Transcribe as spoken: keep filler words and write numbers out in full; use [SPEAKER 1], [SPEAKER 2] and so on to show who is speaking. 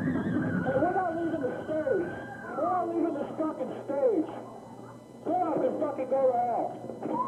[SPEAKER 1] Hey, we're not leaving the stage. We're not leaving this fucking stage. Get up and fucking go to hell.